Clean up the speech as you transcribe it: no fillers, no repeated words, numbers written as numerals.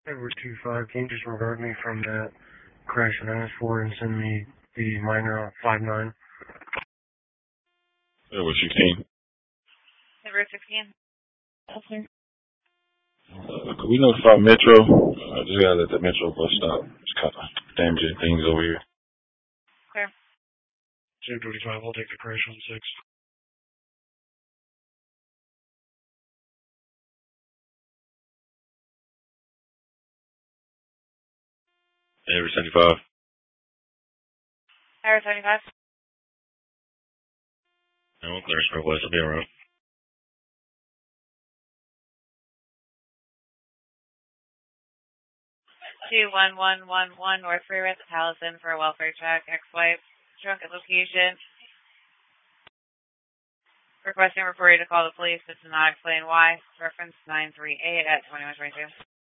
Edward 25, can you just revert me from that crash in I-4 and send me the minor 59? Edward 16. Edward 16. Okay. Could we notify Metro? I just gotta let the Metro bus stop. It's kind of damaging things over here. Clear. 235, I'll take the crash on 6. Edward 75. Edward 75. No, Clarence Northwest, I'll be around. 21111 North Freeway at the Palisade for a welfare check. Ex-wife, drunk at location. Requesting referee to call the police. This does not explain why. Reference 938 at 2122.